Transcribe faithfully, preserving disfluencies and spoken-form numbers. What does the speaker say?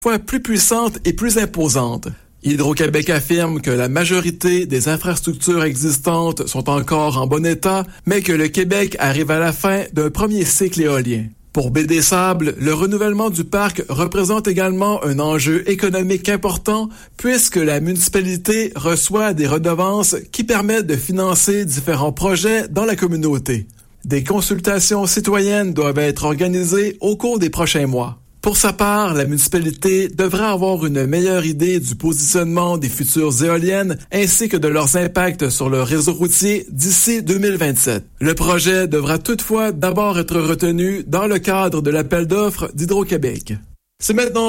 fois plus puissante et plus imposante. Hydro-Québec affirme que la majorité des infrastructures existantes sont encore en bon état, mais que le Québec arrive à la fin d'un premier cycle éolien. Pour Baie des Sables, le renouvellement du parc représente également un enjeu économique important puisque la municipalité reçoit des redevances qui permettent de financer différents projets dans la communauté. Des consultations citoyennes doivent être organisées au cours des prochains mois. Pour sa part, la municipalité devrait avoir une meilleure idée du positionnement des futures éoliennes ainsi que de leurs impacts sur le réseau routier d'ici deux mille vingt-sept. Le projet devra toutefois d'abord être retenu dans le cadre de l'appel d'offres d'Hydro-Québec. C'est maintenant